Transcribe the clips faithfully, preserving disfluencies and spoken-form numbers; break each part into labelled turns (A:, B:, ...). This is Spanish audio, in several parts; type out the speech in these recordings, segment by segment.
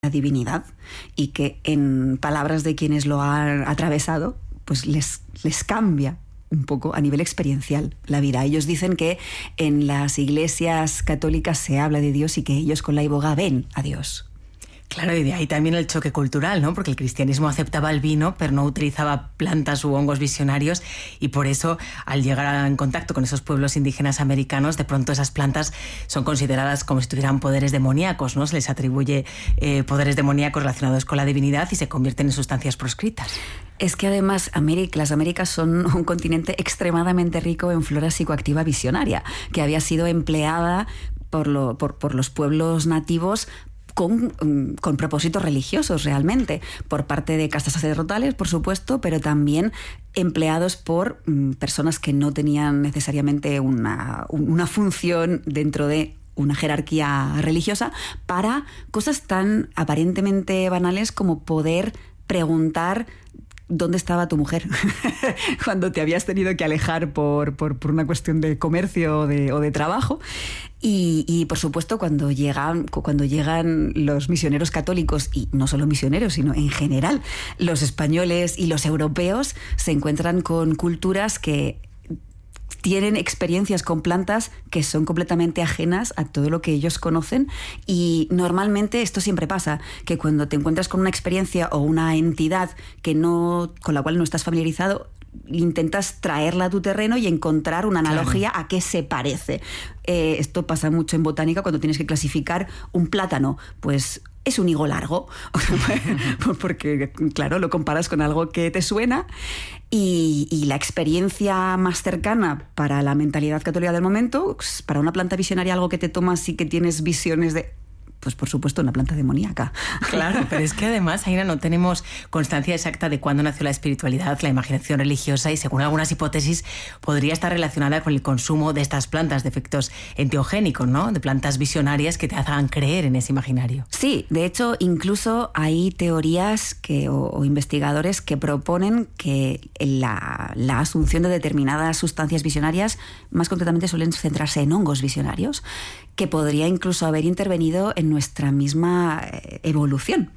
A: la divinidad y que en palabras de quienes lo han atravesado, pues les, les cambia un poco a nivel experiencial la vida. Ellos dicen que en las iglesias católicas se habla de Dios y que ellos con la iboga ven a Dios.
B: Claro, y de ahí también el choque cultural, ¿no? Porque el cristianismo aceptaba el vino, pero no utilizaba plantas u hongos visionarios, y por eso, al llegar en contacto con esos pueblos indígenas americanos, de pronto esas plantas son consideradas como si tuvieran poderes demoníacos, ¿no? Se les atribuye eh, poderes demoníacos relacionados con la divinidad y se convierten en sustancias proscritas.
A: Es que además América, las Américas son un continente extremadamente rico en flora psicoactiva visionaria, que había sido empleada por, lo, por, por los pueblos nativos Con, con propósitos religiosos realmente, por parte de castas sacerdotales, por supuesto, pero también empleados por mm, personas que no tenían necesariamente una, una función dentro de una jerarquía religiosa, para cosas tan aparentemente banales como poder preguntar ¿dónde estaba tu mujer? Cuando te habías tenido que alejar por, por, por una cuestión de comercio o de, o de trabajo. Y, y por supuesto, cuando llegan, cuando llegan los misioneros católicos, y no solo misioneros, sino en general, los españoles y los europeos se encuentran con culturas que tienen experiencias con plantas que son completamente ajenas a todo lo que ellos conocen, y normalmente esto siempre pasa, que cuando te encuentras con una experiencia o una entidad que no, con la cual no estás familiarizado, intentas traerla a tu terreno y encontrar una analogía, claro, a qué se parece. Eh, esto pasa mucho en botánica cuando tienes que clasificar un plátano, pues es un higo largo, porque claro, lo comparas con algo que te suena, y, y la experiencia más cercana para la mentalidad católica del momento, pues, para una planta visionaria, algo que te tomas y que tienes visiones de... pues por supuesto una planta demoníaca.
B: Claro, pero es que además, Aina, no tenemos constancia exacta de cuándo nació la espiritualidad, la imaginación religiosa, y según algunas hipótesis podría estar relacionada con el consumo de estas plantas de efectos enteogénicos, ¿no? De plantas visionarias que te hagan creer en ese imaginario.
A: Sí, de hecho incluso hay teorías que, o, o investigadores que proponen que la, la asunción de determinadas sustancias visionarias, más concretamente suelen centrarse en hongos visionarios, que podría incluso haber intervenido en nuestra misma evolución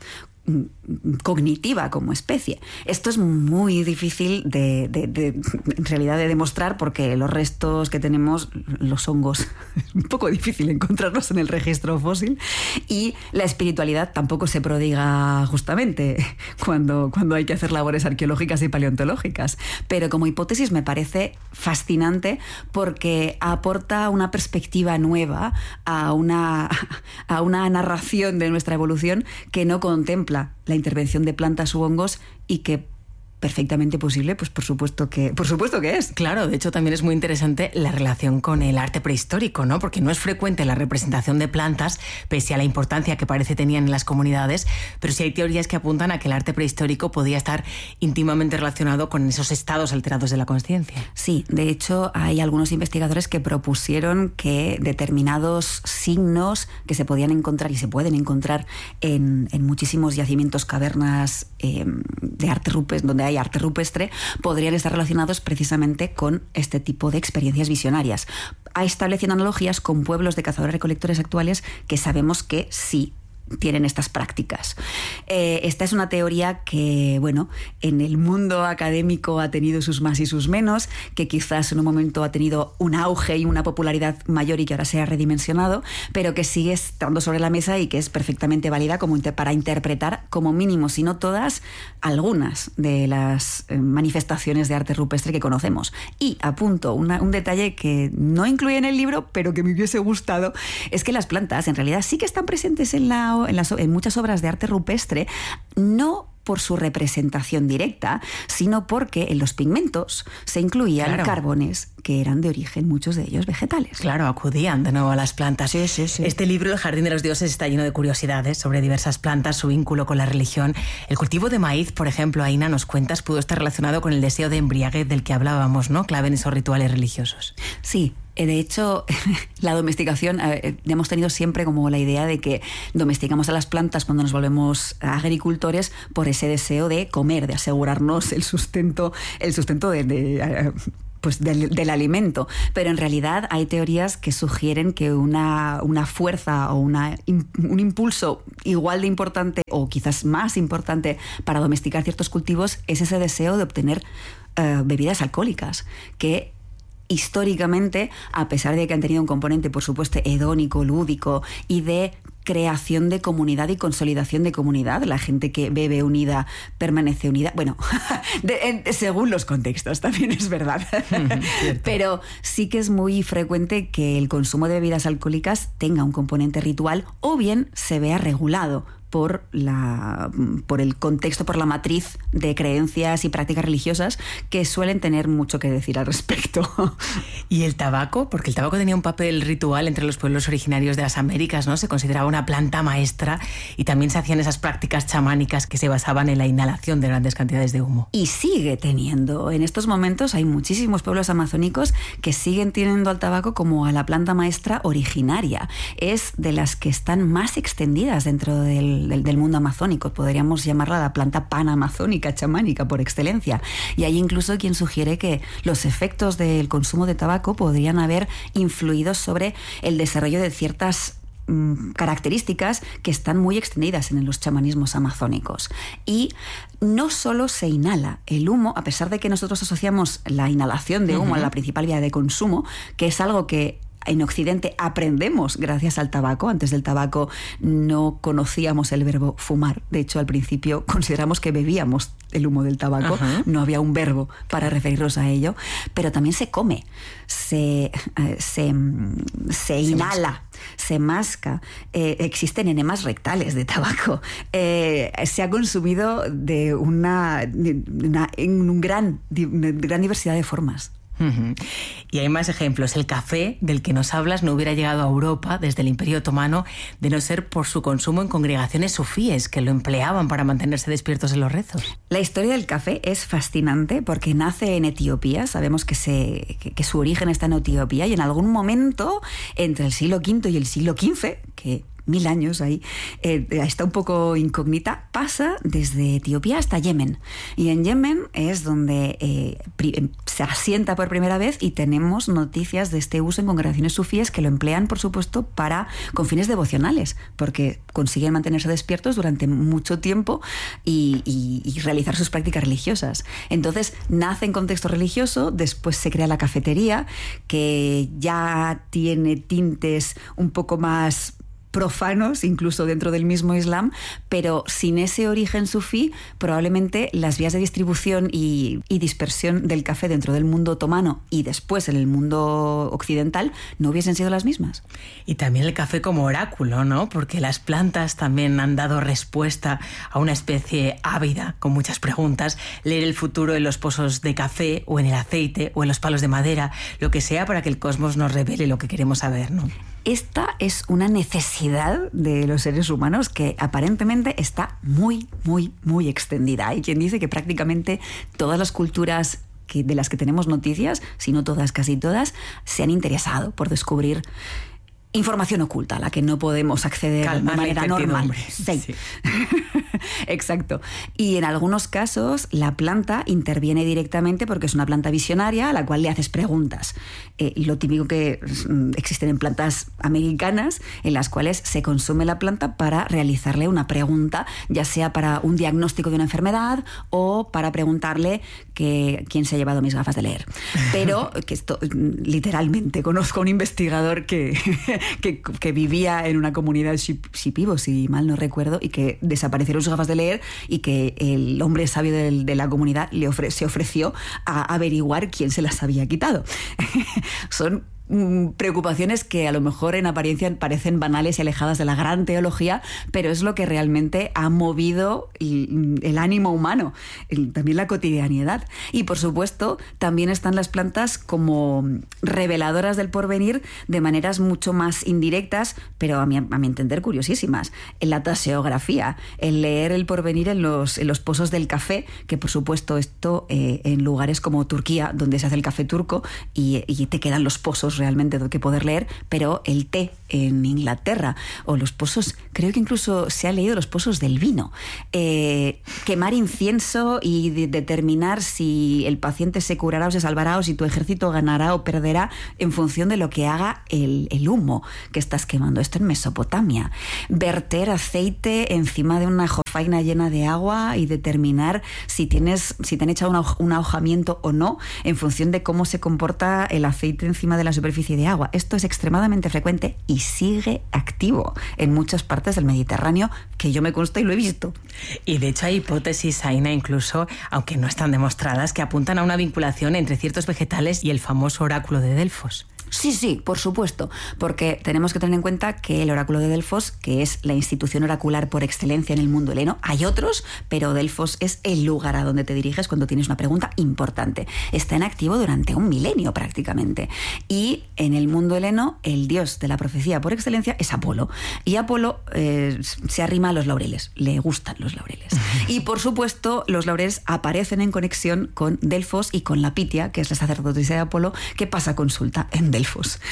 A: cognitiva como especie. Esto es muy difícil de, de, de, en realidad de demostrar, porque los restos que tenemos, los hongos, es un poco difícil encontrarlos en el registro fósil, y la espiritualidad tampoco se prodiga justamente cuando, cuando hay que hacer labores arqueológicas y paleontológicas. Pero como hipótesis me parece fascinante, porque aporta una perspectiva nueva a una, a una narración de nuestra evolución que no contempla la intervención de plantas u hongos, y que perfectamente posible, pues por supuesto que por supuesto que es.
B: Claro, de hecho también es muy interesante la relación con el arte prehistórico, ¿no? Porque no es frecuente la representación de plantas, pese a la importancia que parece tenían en las comunidades, pero sí hay teorías que apuntan a que el arte prehistórico podía estar íntimamente relacionado con esos estados alterados de la conciencia.
A: Sí, de hecho hay algunos investigadores que propusieron que determinados signos que se podían encontrar y se pueden encontrar en, en muchísimos yacimientos, cavernas eh, de arte rupestre, donde hay arte rupestre, podrían estar relacionados precisamente con este tipo de experiencias visionarias, estableciendo analogías con pueblos de cazadores-recolectores actuales que sabemos que sí tienen estas prácticas. Eh, esta es una teoría que, bueno, en el mundo académico ha tenido sus más y sus menos, que quizás en un momento ha tenido un auge y una popularidad mayor y que ahora se ha redimensionado, pero que sigue estando sobre la mesa y que es perfectamente válida como inter- para interpretar como mínimo, si no todas, algunas de las eh, manifestaciones de arte rupestre que conocemos. Y apunto una, un detalle que no incluye en el libro, pero que me hubiese gustado, es que las plantas en realidad sí que están presentes en la En, las, en muchas obras de arte rupestre, no por su representación directa, sino porque en los pigmentos se incluían claro. carbones que eran de origen, muchos de ellos vegetales.
B: Claro, acudían de nuevo a las plantas.
A: Sí, sí, sí.
B: Este libro, El Jardín de los Dioses, está lleno de curiosidades sobre diversas plantas, su vínculo con la religión. El cultivo de maíz, por ejemplo, Aina, nos cuentas, pudo estar relacionado con el deseo de embriaguez del que hablábamos, ¿no? Clave en esos rituales religiosos.
A: Sí. De hecho, la domesticación, eh, hemos tenido siempre como la idea de que domesticamos a las plantas cuando nos volvemos agricultores por ese deseo de comer, de asegurarnos el sustento, el sustento de, de, pues del, del alimento, pero en realidad hay teorías que sugieren que una, una fuerza o una, un impulso igual de importante o quizás más importante para domesticar ciertos cultivos es ese deseo de obtener uh, bebidas alcohólicas, que históricamente, a pesar de que han tenido un componente, por supuesto, hedónico, lúdico y de creación de comunidad y consolidación de comunidad, la gente que bebe unida permanece unida, bueno, de, de, según los contextos, también es verdad, pero sí que es muy frecuente que el consumo de bebidas alcohólicas tenga un componente ritual o bien se vea regulado por, la, por el contexto, por la matriz de creencias y prácticas religiosas que suelen tener mucho que decir al respecto.
B: ¿Y el tabaco? Porque el tabaco tenía un papel ritual entre los pueblos originarios de las Américas, ¿no? Se consideraba una planta maestra y también se hacían esas prácticas chamánicas que se basaban en la inhalación de grandes cantidades de humo.
A: Y sigue teniendo. En estos momentos hay muchísimos pueblos amazónicos que siguen teniendo al tabaco como a la planta maestra originaria. Es de las que están más extendidas dentro del Del, del mundo amazónico, podríamos llamarla la planta panamazónica, chamánica por excelencia. Y hay incluso quien sugiere que los efectos del consumo de tabaco podrían haber influido sobre el desarrollo de ciertas mm, características que están muy extendidas en los chamanismos amazónicos. Y no solo se inhala el humo, a pesar de que nosotros asociamos la inhalación de humo uh-huh. a la principal vía de consumo, que es algo que en Occidente aprendemos gracias al tabaco. Antes del tabaco no conocíamos el verbo fumar. De hecho, al principio consideramos que bebíamos el humo del tabaco. Ajá. No había un verbo para referirnos a ello. Pero también se come, se, eh, se, se inhala, se masca. Eh, existen enemas rectales de tabaco. Eh, se ha consumido de una, de una, en un gran, una gran diversidad de formas.
B: Uh-huh. Y hay más ejemplos. El café del que nos hablas no hubiera llegado a Europa desde el Imperio Otomano de no ser por su consumo en congregaciones sufíes que lo empleaban para mantenerse despiertos en los rezos.
A: La historia del café es fascinante porque nace en Etiopía. Sabemos que, se, que, que su origen está en Etiopía y en algún momento entre el siglo quinto y el siglo quince, que mil años ahí, eh, está un poco incógnita, pasa desde Etiopía hasta Yemen. Y en Yemen es donde eh, pri- se asienta por primera vez y tenemos noticias de este uso en congregaciones sufíes que lo emplean, por supuesto, para con fines devocionales, porque consiguen mantenerse despiertos durante mucho tiempo y, y, y realizar sus prácticas religiosas. Entonces, nace en contexto religioso, después se crea la cafetería, que ya tiene tintes un poco más profanos, incluso dentro del mismo Islam, pero sin ese origen sufí, probablemente las vías de distribución y, y dispersión del café dentro del mundo otomano y después en el mundo occidental no hubiesen sido las mismas.
B: Y también el café como oráculo, ¿no? Porque las plantas también han dado respuesta a una especie ávida, con muchas preguntas, leer el futuro en los pozos de café o en el aceite o en los palos de madera, lo que sea para que el cosmos nos revele lo que queremos saber, ¿no?
A: Esta es una necesidad de los seres humanos que aparentemente está muy, muy, muy extendida. Hay quien dice que prácticamente todas las culturas que, de las que tenemos noticias, si no todas, casi todas, se han interesado por descubrir información oculta a la que no podemos acceder
B: Calmar
A: de manera normal.
B: Sí. Sí.
A: Exacto. Y en algunos casos la planta interviene directamente porque es una planta visionaria a la cual le haces preguntas. Eh, y lo típico que existen en plantas americanas en las cuales se consume la planta para realizarle una pregunta, ya sea para un diagnóstico de una enfermedad o para preguntarle que, quién se ha llevado mis gafas de leer. Pero que esto, literalmente, conozco a un investigador que Que, que vivía en una comunidad shipibo, si mal no recuerdo, y que desaparecieron sus gafas de leer y que el hombre sabio de, de la comunidad le ofre, se ofreció a averiguar quién se las había quitado. Son preocupaciones que a lo mejor en apariencia parecen banales y alejadas de la gran teología, pero es lo que realmente ha movido el, el ánimo humano, el, también la cotidianidad. Y por supuesto también están las plantas como reveladoras del porvenir de maneras mucho más indirectas, pero a mi, a mi entender curiosísimas. En la taseografía, el leer el porvenir en los, en los pozos del café, que por supuesto esto eh, en lugares como Turquía, donde se hace el café turco y, y te quedan los pozos realmente que poder leer, pero el té en Inglaterra o los pozos, creo que incluso se ha leído los pozos del vino. Eh, quemar incienso y de determinar si el paciente se curará o se salvará o si tu ejército ganará o perderá en función de lo que haga el, el humo que estás quemando. Esto en Mesopotamia. Verter aceite encima de una jofaina llena de agua y determinar si tienes, si te han echado un, un ahogamiento o no en función de cómo se comporta el aceite encima de la superficie de agua. Esto es extremadamente frecuente y sigue activo en muchas partes del Mediterráneo, que yo me consta y lo he visto.
B: Y de hecho hay hipótesis, Aina, incluso, aunque no están demostradas, que apuntan a una vinculación entre ciertos vegetales y el famoso oráculo de Delfos.
A: Sí, sí, por supuesto, porque tenemos que tener en cuenta que el oráculo de Delfos, que es la institución oracular por excelencia en el mundo heleno, hay otros, pero Delfos es el lugar a donde te diriges cuando tienes una pregunta importante. Está en activo durante un milenio prácticamente. Y en el mundo heleno, el dios de la profecía por excelencia es Apolo. Y Apolo eh, se arrima a los laureles, le gustan los laureles. Y por supuesto, los laureles aparecen en conexión con Delfos y con la Pitia, que es la sacerdotisa de Apolo, que pasa consulta en Delfos.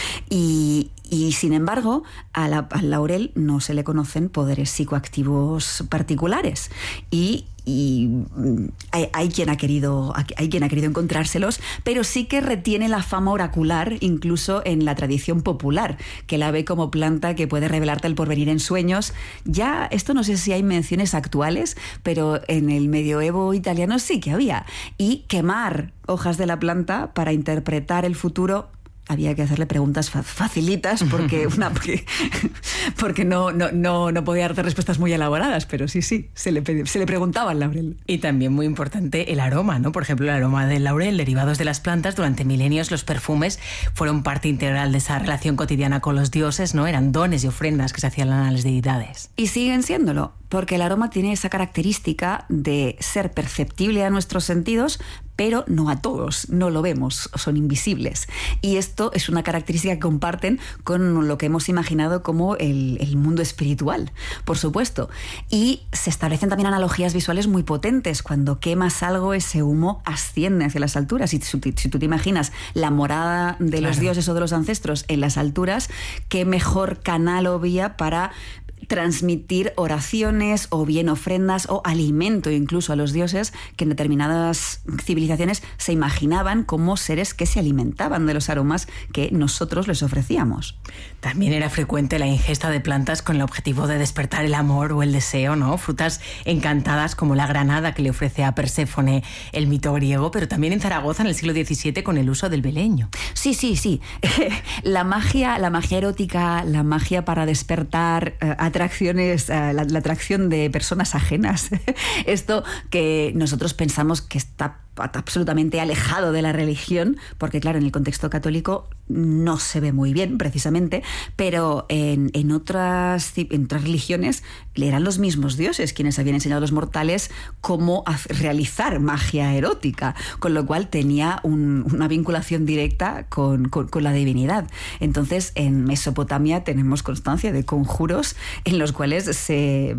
A: Y, y sin embargo, a la, al laurel no se le conocen poderes psicoactivos particulares. Y, y hay, hay, quien ha querido, hay quien ha querido encontrárselos, pero sí que retiene la fama oracular, incluso en la tradición popular, que la ve como planta que puede revelarte el porvenir en sueños. Ya, esto no sé si hay menciones actuales, pero en el medioevo italiano sí que había. Y quemar hojas de la planta para interpretar el futuro. Había que hacerle preguntas facilitas porque, una, porque, porque no, no, no, no podía darte respuestas muy elaboradas, pero sí, sí, se le, se le preguntaba al laurel.
B: Y también muy importante el aroma, ¿no? Por ejemplo, el aroma del laurel, derivados de las plantas. Durante milenios los perfumes fueron parte integral de esa relación cotidiana con los dioses, ¿no? Eran dones y ofrendas que se hacían a las deidades.
A: Y siguen siéndolo, porque el aroma tiene esa característica de ser perceptible a nuestros sentidos, pero no a todos, no lo vemos, son invisibles. Y esto es una característica que comparten con lo que hemos imaginado como el, el mundo espiritual, por supuesto. Y se establecen también analogías visuales muy potentes. Cuando quemas algo, ese humo asciende hacia las alturas. Y si, si tú te imaginas la morada de claro. los dioses o de los ancestros en las alturas, qué mejor canal o vía para transmitir oraciones o bien ofrendas o alimento incluso a los dioses, que en determinadas civilizaciones se imaginaban como seres que se alimentaban de los aromas que nosotros les ofrecíamos.
B: También era frecuente la ingesta de plantas con el objetivo de despertar el amor o el deseo, ¿no? Frutas encantadas como la granada que le ofrece a Perséfone el mito griego, pero también en Zaragoza en el siglo diecisiete con el uso del beleño.
A: Sí, sí, sí. La magia, la magia erótica, la magia para despertar uh, atracciones, uh, la, la atracción de personas ajenas. Esto que nosotros pensamos que está absolutamente alejado de la religión, porque claro, en el contexto católico no se ve muy bien precisamente, pero en, en, otras, en otras religiones eran los mismos dioses quienes habían enseñado a los mortales cómo realizar magia erótica, con lo cual tenía un, una vinculación directa con, con, con la divinidad. Entonces en Mesopotamia tenemos constancia de conjuros en los cuales se,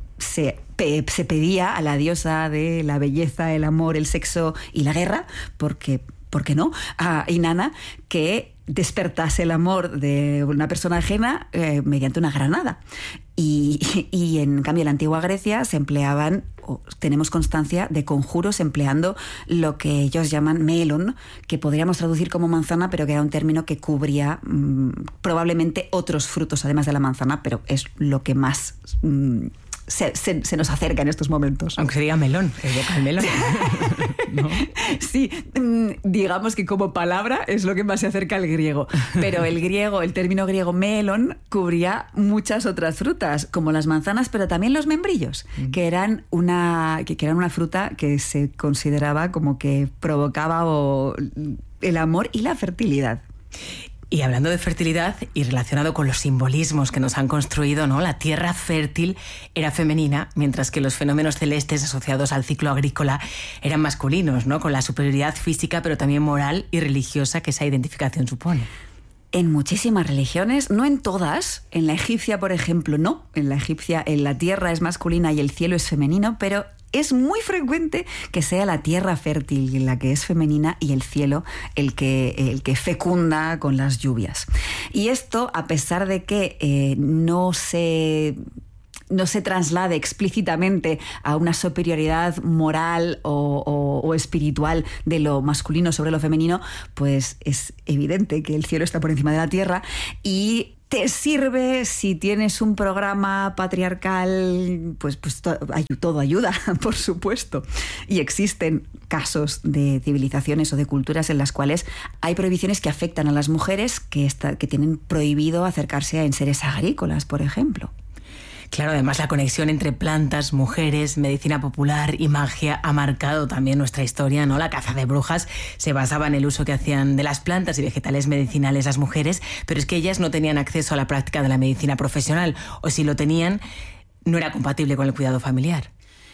A: se se pedía a la diosa de la belleza, el amor, el sexo y la guerra, porque, ¿por qué no?, a Inanna, que despertase el amor de una persona ajena eh, mediante una granada. Y, y en cambio en la antigua Grecia se empleaban, o tenemos constancia de conjuros empleando lo que ellos llaman melon, que podríamos traducir como manzana, pero que era un término que cubría mmm, probablemente otros frutos además de la manzana, pero es lo que más mmm, Se, se, se nos acerca en estos momentos.
B: Aunque sería melón, evoca el melón.
A: ¿No? Sí, digamos que como palabra es lo que más se acerca al griego. Pero el griego, el término griego melón, cubría muchas otras frutas, como las manzanas, pero también los membrillos, mm. que, eran una, que, que eran una fruta que se consideraba como que provocaba o, el amor y la fertilidad.
B: Y hablando de fertilidad y relacionado con los simbolismos que nos han construido, ¿no? La tierra fértil era femenina, mientras que los fenómenos celestes asociados al ciclo agrícola eran masculinos, ¿no? Con la superioridad física, pero también moral y religiosa que esa identificación supone.
A: En muchísimas religiones, no en todas. En la egipcia, por ejemplo, no. En la egipcia, en la tierra es masculina y el cielo es femenino, pero es muy frecuente que sea la tierra fértil la que es femenina y el cielo el que, el que fecunda con las lluvias. Y esto, a pesar de que eh, no se... no se traslade explícitamente a una superioridad moral o, o, o espiritual de lo masculino sobre lo femenino, pues es evidente que el cielo está por encima de la tierra y te sirve si tienes un programa patriarcal, pues, pues to- todo ayuda, por supuesto. Y existen casos de civilizaciones o de culturas en las cuales hay prohibiciones que afectan a las mujeres que, está, que tienen prohibido acercarse a enseres agrícolas, por ejemplo.
B: Claro, además la conexión entre plantas, mujeres, medicina popular y magia ha marcado también nuestra historia, ¿no? La caza de brujas se basaba en el uso que hacían de las plantas y vegetales medicinales las mujeres, pero es que ellas no tenían acceso a la práctica de la medicina profesional, o si lo tenían, no era compatible con el cuidado familiar.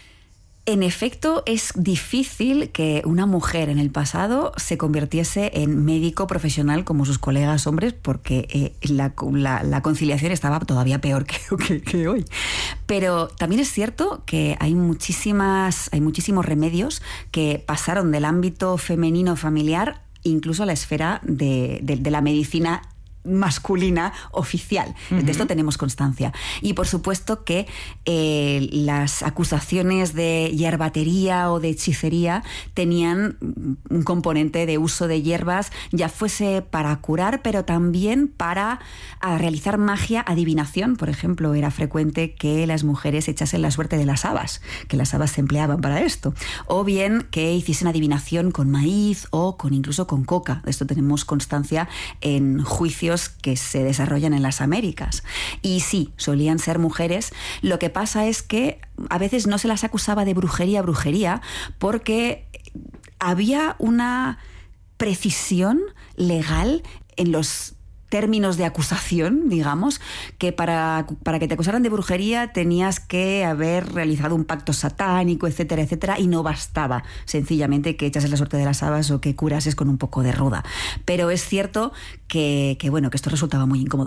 A: En efecto, es difícil que una mujer en el pasado se convirtiese en médico profesional como sus colegas hombres, porque eh, la, la, la conciliación estaba todavía peor que, que, que hoy. Pero también es cierto que hay muchísimas, hay muchísimos remedios que pasaron del ámbito femenino familiar incluso a la esfera de, de, de la medicina masculina oficial. Uh-huh. De esto tenemos constancia. Y por supuesto que eh, las acusaciones de hierbatería o de hechicería tenían un componente de uso de hierbas, ya fuese para curar, pero también para realizar magia, adivinación. Por ejemplo, era frecuente que las mujeres echasen la suerte de las habas, que las habas se empleaban para esto. O bien que hiciesen adivinación con maíz o con incluso con coca. De esto tenemos constancia en juicios que se desarrollan en las Américas. Y sí, solían ser mujeres. Lo que pasa es que a veces no se las acusaba de brujería, brujería, porque había una precisión legal en los términos de acusación, digamos, que para, para que te acusaran de brujería tenías que haber realizado un pacto satánico, etcétera, etcétera, y no bastaba sencillamente que echases la suerte de las habas o que curases con un poco de ruda. Pero es cierto que, que bueno, que esto resultaba muy incómodo.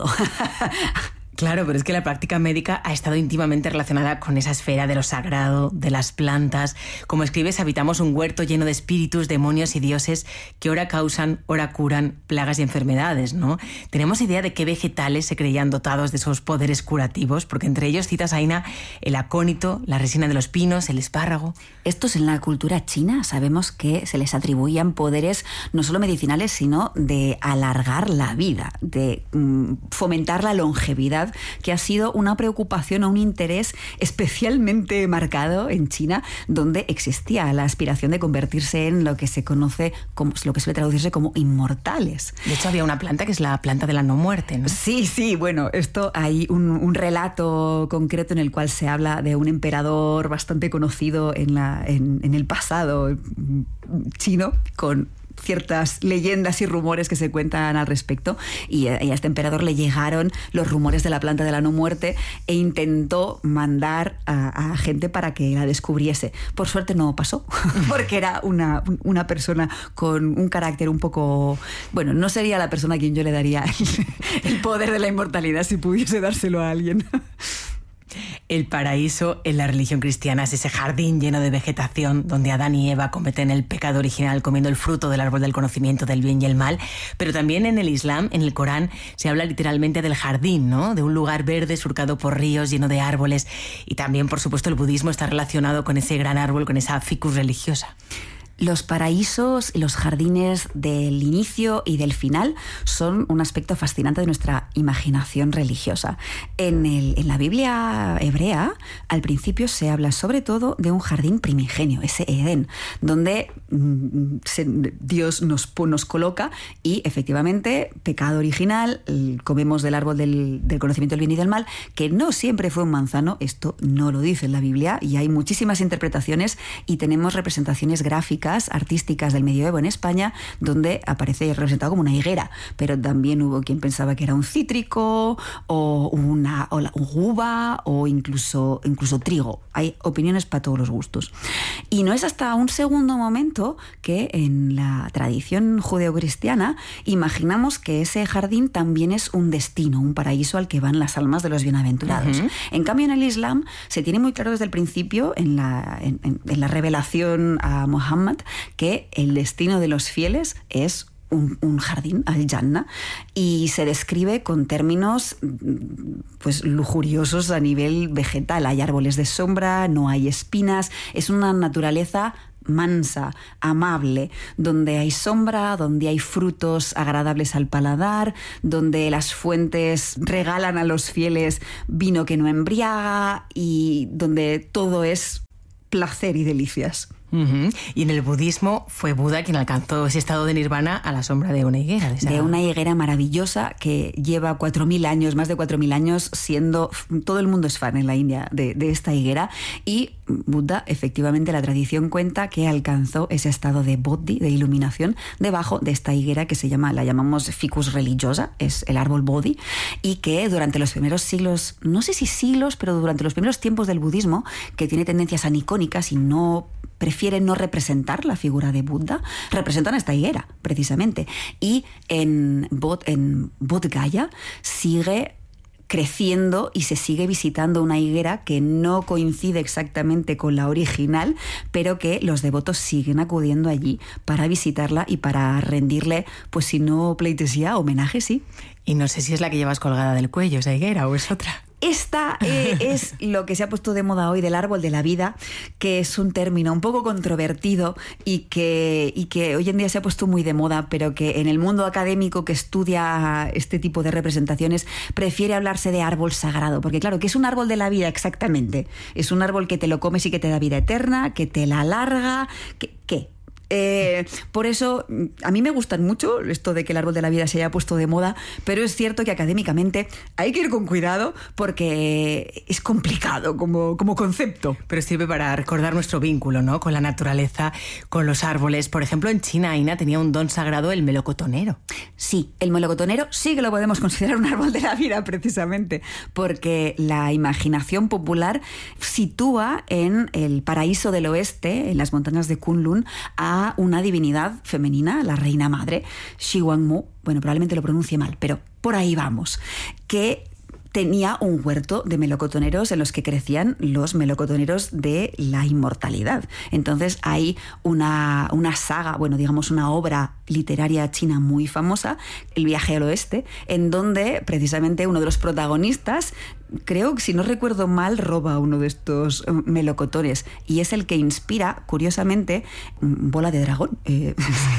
B: Claro, pero es que la práctica médica ha estado íntimamente relacionada con esa esfera de lo sagrado, de las plantas. Como escribes, habitamos un huerto lleno de espíritus, demonios y dioses que ora causan, ora curan plagas y enfermedades, ¿no? ¿Tenemos idea de qué vegetales se creían dotados de esos poderes curativos? Porque entre ellos citas, Aina, el acónito, la resina de los pinos, el espárrago.
A: Estos en la cultura china sabemos que se les atribuían poderes no solo medicinales, sino de alargar la vida, de mm, fomentar la longevidad, que ha sido una preocupación o un interés especialmente marcado en China, donde existía la aspiración de convertirse en lo que se conoce como, lo que suele traducirse como inmortales.
B: De hecho, había una planta que es la planta de la no muerte, ¿no?
A: Sí, sí, bueno, esto hay un, un relato concreto en el cual se habla de un emperador bastante conocido en, la, en, en el pasado chino, con ciertas leyendas y rumores que se cuentan al respecto, y a este emperador le llegaron los rumores de la planta de la no muerte e intentó mandar a, a gente para que la descubriese. Por suerte no pasó, porque era una, una persona con un carácter un poco... Bueno, no sería la persona a quien yo le daría el, el poder de la inmortalidad si pudiese dárselo a alguien.
B: El paraíso en la religión cristiana es ese jardín lleno de vegetación donde Adán y Eva cometen el pecado original comiendo el fruto del árbol del conocimiento del bien y el mal. Pero también en el Islam, en el Corán, se habla literalmente del jardín, ¿no? De un lugar verde surcado por ríos, lleno de árboles. Y también, por supuesto, el budismo está relacionado con ese gran árbol, con esa ficus religiosa.
A: Los paraísos y los jardines del inicio y del final son un aspecto fascinante de nuestra imaginación religiosa. En, el, en la Biblia hebrea, al principio se habla sobre todo de un jardín primigenio, ese Edén, donde mm, se, Dios nos, nos coloca y efectivamente, pecado original, comemos del árbol del, del conocimiento del bien y del mal, que no siempre fue un manzano. Esto no lo dice en la Biblia y hay muchísimas interpretaciones y tenemos representaciones gráficas, artísticas del medioevo en España, donde aparece representado como una higuera, pero también hubo quien pensaba que era un cítrico o una, o la, uva o incluso, incluso trigo. Hay opiniones para todos los gustos. Y no es hasta un segundo momento que en la tradición judeocristiana imaginamos que ese jardín también es un destino, un paraíso al que van las almas de los bienaventurados. Uh-huh. En cambio, en el Islam se tiene muy claro desde el principio, en la, en, en la revelación a Muhammad, que el destino de los fieles es Un, un jardín, al-Jannah, y se describe con términos pues lujuriosos a nivel vegetal. Hay árboles de sombra, no hay espinas, es una naturaleza mansa, amable, donde hay sombra, donde hay frutos agradables al paladar, donde las fuentes regalan a los fieles vino que no embriaga y donde todo es placer y delicias.
B: Uh-huh. Y en el budismo fue Buda quien alcanzó ese estado de nirvana a la sombra de una higuera. De, esa...
A: de una higuera maravillosa que lleva cuatro mil años, más de cuatro mil años, siendo... Todo el mundo es fan en la India de, de esta higuera. Y Buda, efectivamente, la tradición cuenta que alcanzó ese estado de bodhi, de iluminación, debajo de esta higuera que se llama, la llamamos ficus religiosa, es el árbol bodhi, y que durante los primeros siglos, no sé si siglos, pero durante los primeros tiempos del budismo, que tiene tendencias anicónicas y no... prefieren no representar la figura de Buda, representan esta higuera, precisamente. Y en Bodh, en Bodh Gaya sigue creciendo y se sigue visitando una higuera que no coincide exactamente con la original, pero que los devotos siguen acudiendo allí para visitarla y para rendirle, pues si no pleitesía, homenaje, sí.
B: Y no sé si es la que llevas colgada del cuello, esa higuera, o es otra.
A: Esta eh, es lo que se ha puesto de moda hoy del árbol de la vida, que es un término un poco controvertido y que, y que hoy en día se ha puesto muy de moda, pero que en el mundo académico que estudia este tipo de representaciones prefiere hablarse de árbol sagrado, porque claro, ¿qué es un árbol de la vida exactamente? Es un árbol que te lo comes y que te da vida eterna, que te la alarga, ¿qué? ¿Qué? Eh, por eso a mí me gustan mucho esto de que el árbol de la vida se haya puesto de moda, pero es cierto que académicamente hay que ir con cuidado porque es complicado como, como concepto.
B: Pero sirve para recordar nuestro vínculo, ¿no?, con la naturaleza, con los árboles. Por ejemplo, en China, Aina, tenía un don sagrado el melocotonero.
A: Sí, el melocotonero sí que lo podemos considerar un árbol de la vida, precisamente, porque la imaginación popular sitúa en el paraíso del oeste, en las montañas de Kunlun, a una divinidad femenina, la reina madre, Shi Wangmu, bueno, probablemente lo pronuncie mal, pero por ahí vamos, que tenía un huerto de melocotoneros en los que crecían los melocotoneros de la inmortalidad. Entonces hay una, una saga, bueno, digamos una obra literaria china muy famosa, El viaje al oeste, en donde precisamente uno de los protagonistas, creo que si no recuerdo mal, roba uno de estos melocotones y es el que inspira, curiosamente, Bola de Dragón. Eh,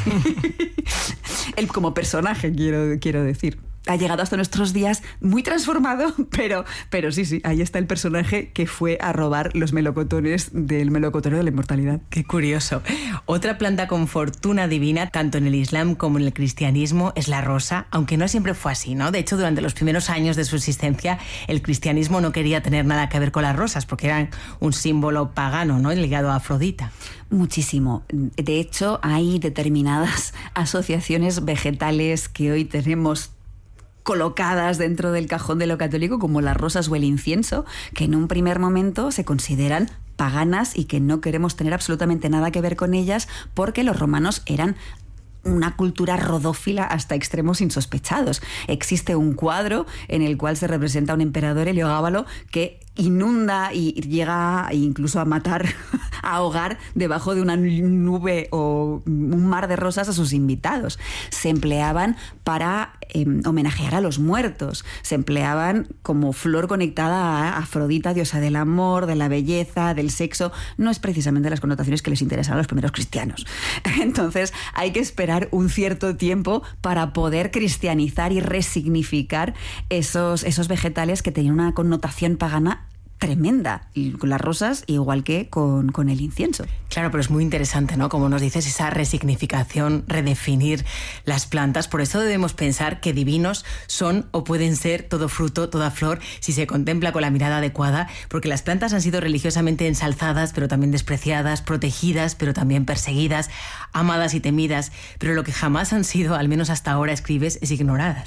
A: él como personaje, quiero, quiero decir. Ha llegado hasta nuestros días muy transformado, pero, pero sí, sí, ahí está el personaje que fue a robar los melocotones del melocotonero de la inmortalidad.
B: Qué curioso. Otra planta con fortuna divina, tanto en el Islam como en el cristianismo, es la rosa, aunque no siempre fue así, ¿no? De hecho, durante los primeros años de su existencia, el cristianismo no quería tener nada que ver con las rosas, porque eran un símbolo pagano, ¿no?, ligado a Afrodita.
A: Muchísimo. De hecho, hay determinadas asociaciones vegetales que hoy tenemos colocadas dentro del cajón de lo católico, como las rosas o el incienso, que en un primer momento se consideran paganas y que no queremos tener absolutamente nada que ver con ellas porque los romanos eran una cultura rodófila hasta extremos insospechados. Existe un cuadro en el cual se representa a un emperador Heliogábalo que inunda y llega incluso a matar, a ahogar debajo de una nube o un mar de rosas a sus invitados. Se empleaban para eh, homenajear a los muertos, se empleaban como flor conectada a Afrodita, diosa del amor, de la belleza, del sexo. No es precisamente las connotaciones que les interesaban a los primeros cristianos. Entonces hay que esperar un cierto tiempo para poder cristianizar y resignificar esos, esos vegetales que tenían una connotación pagana tremenda, y con las rosas igual que con, con el incienso.
B: Claro, pero es muy interesante, ¿no?, como nos dices, esa resignificación, redefinir las plantas. Por eso debemos pensar que divinos son o pueden ser todo fruto, toda flor, si se contempla con la mirada adecuada, porque las plantas han sido religiosamente ensalzadas, pero también despreciadas, protegidas, pero también perseguidas, amadas y temidas, pero lo que jamás han sido, al menos hasta ahora escribes, es ignoradas.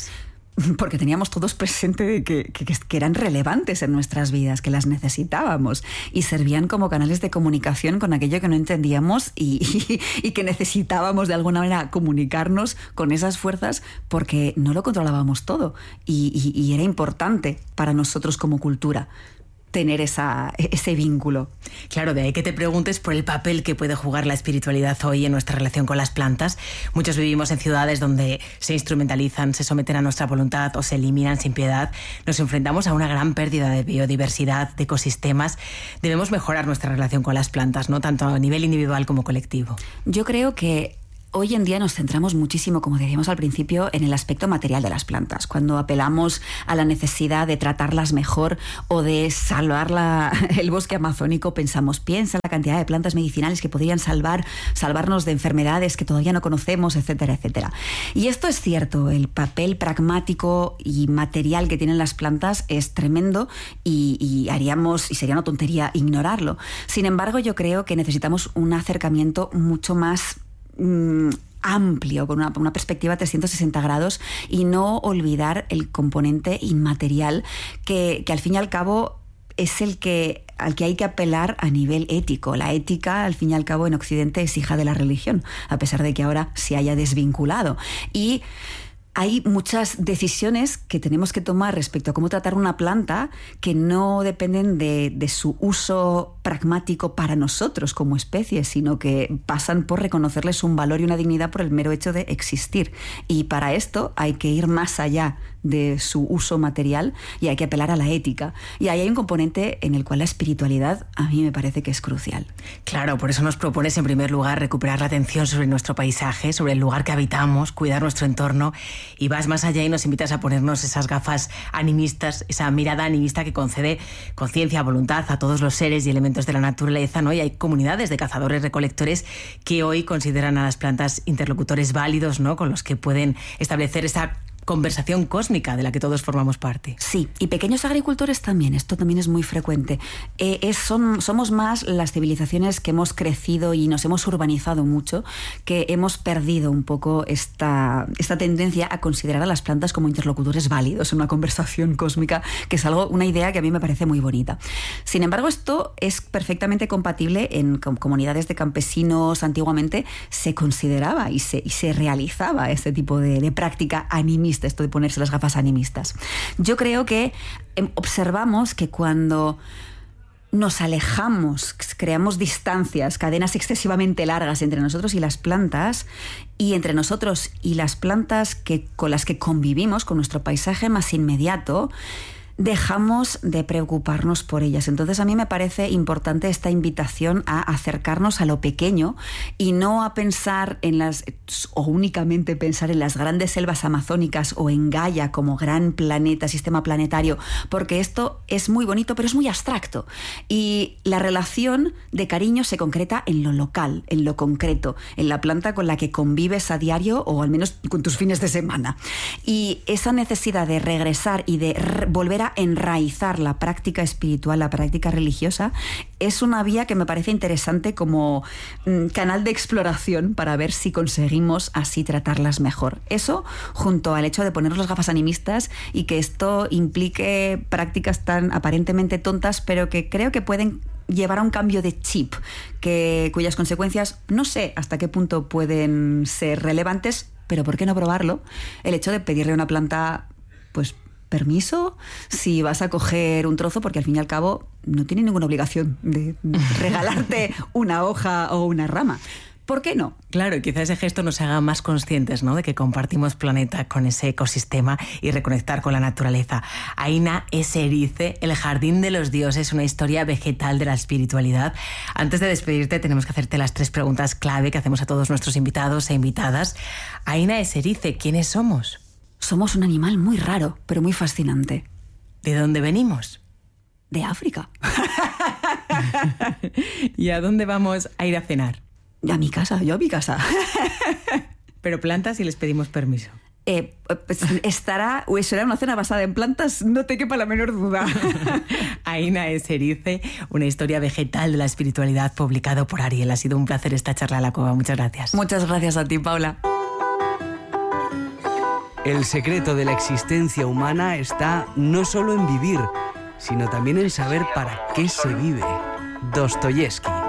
A: porque teníamos todos presente de que, que, que eran relevantes en nuestras vidas, que las necesitábamos y servían como canales de comunicación con aquello que no entendíamos y, y, y que necesitábamos de alguna manera comunicarnos con esas fuerzas porque no lo controlábamos todo y, y, y era importante para nosotros como cultura tener esa, ese vínculo.
B: Claro, de ahí que te preguntes por el papel que puede jugar la espiritualidad hoy en nuestra relación con las plantas. Muchos vivimos en ciudades donde se instrumentalizan, se someten a nuestra voluntad o se eliminan sin piedad. Nos enfrentamos a una gran pérdida de biodiversidad, de ecosistemas. Debemos mejorar nuestra relación con las plantas, ¿no? Tanto a nivel individual como colectivo.
A: Yo creo que hoy en día nos centramos muchísimo, como decíamos al principio, en el aspecto material de las plantas. Cuando apelamos a la necesidad de tratarlas mejor o de salvar la, el bosque amazónico, pensamos, piensa en la cantidad de plantas medicinales que podrían salvar, salvarnos de enfermedades que todavía no conocemos, etcétera, etcétera. Y esto es cierto, el papel pragmático y material que tienen las plantas es tremendo y, y haríamos, y sería una tontería ignorarlo. Sin embargo, yo creo que necesitamos un acercamiento mucho más amplio, con una, una perspectiva trescientos sesenta grados y no olvidar el componente inmaterial que, que al fin y al cabo es el que, al que hay que apelar a nivel ético. La ética, al fin y al cabo, en Occidente es hija de la religión, a pesar de que ahora se haya desvinculado. Y hay muchas decisiones que tenemos que tomar respecto a cómo tratar una planta que no dependen de, de su uso pragmático para nosotros como especie, sino que pasan por reconocerles un valor y una dignidad por el mero hecho de existir. Y para esto hay que ir más allá de su uso material y hay que apelar a la ética. Y ahí hay un componente en el cual la espiritualidad a mí me parece que es crucial.
B: Claro, por eso nos propones en primer lugar recuperar la atención sobre nuestro paisaje, sobre el lugar que habitamos, cuidar nuestro entorno, y vas más allá y nos invitas a ponernos esas gafas animistas, esa mirada animista que concede conciencia, voluntad a todos los seres y elementos de la naturaleza, ¿no? Y hay comunidades de cazadores-recolectores que hoy consideran a las plantas interlocutores válidos, ¿no? Con los que pueden establecer esa conversación cósmica de la que todos formamos parte.
A: Sí, y pequeños agricultores también, esto también es muy frecuente. Eh, es, son, somos más las civilizaciones que hemos crecido y nos hemos urbanizado mucho, que hemos perdido un poco esta, esta tendencia a considerar a las plantas como interlocutores válidos en una conversación cósmica, que es algo, una idea que a mí me parece muy bonita. Sin embargo, esto es perfectamente compatible en comunidades de campesinos. Antiguamente se consideraba y se, y se realizaba este tipo de, de práctica animista, esto de ponerse las gafas animistas. Yo creo que observamos que cuando nos alejamos, creamos distancias, cadenas excesivamente largas entre nosotros y las plantas, y entre nosotros y las plantas que, con las que convivimos, con nuestro paisaje más inmediato, dejamos de preocuparnos por ellas. Entonces a mí me parece importante esta invitación a acercarnos a lo pequeño y no a pensar en las, o únicamente pensar en las grandes selvas amazónicas o en Gaia como gran planeta, sistema planetario, porque esto es muy bonito pero es muy abstracto y la relación de cariño se concreta en lo local, en lo concreto, en la planta con la que convives a diario o al menos con tus fines de semana. Y esa necesidad de regresar y de re- volver a enraizar la práctica espiritual, la práctica religiosa, es una vía que me parece interesante como mm, canal de exploración para ver si conseguimos así tratarlas mejor. Eso junto al hecho de ponernos las gafas animistas y que esto implique prácticas tan aparentemente tontas, pero que creo que pueden llevar a un cambio de chip, que, cuyas consecuencias no sé hasta qué punto pueden ser relevantes, pero ¿por qué no probarlo? El hecho de pedirle a una planta, pues, permiso si vas a coger un trozo, porque al fin y al cabo no tiene ninguna obligación de regalarte una hoja o una rama. ¿Por qué no?
B: Claro, y quizá ese gesto nos haga más conscientes, ¿no?, de que compartimos planeta con ese ecosistema y reconectar con la naturaleza. Aina Esserize, El jardín de los dioses, una historia vegetal de la espiritualidad. Antes de despedirte tenemos que hacerte las tres preguntas clave que hacemos a todos nuestros invitados e invitadas. Aina Esserize, ¿quiénes somos?
A: Somos un animal muy raro, pero muy fascinante.
B: ¿De dónde venimos?
A: De África.
B: ¿Y a dónde vamos a ir a cenar?
A: A mi casa, yo a mi casa.
B: Pero plantas y les pedimos permiso.
A: Eh, pues estará, o será una cena basada en plantas, no te quepa la menor duda.
B: Aina Esserize, una historia vegetal de la espiritualidad, publicado por Ariel. Ha sido un placer esta charla a la cueva. Muchas gracias.
A: Muchas gracias a ti, Paula.
C: El secreto de la existencia humana está no solo en vivir, sino también en saber para qué se vive. Dostoyevski.